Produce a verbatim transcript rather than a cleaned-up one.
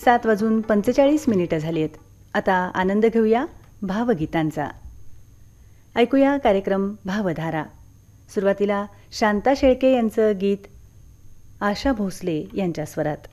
सात वाजून पंचेचाळीस मिनिटं झाली आहेत. आता आनंद घेऊया भावगीतांचा. ऐकूया कार्यक्रम भावधारा. सुरुवातीला शांता शेळके यांचं गीत आशा भोसले यांच्या स्वरात.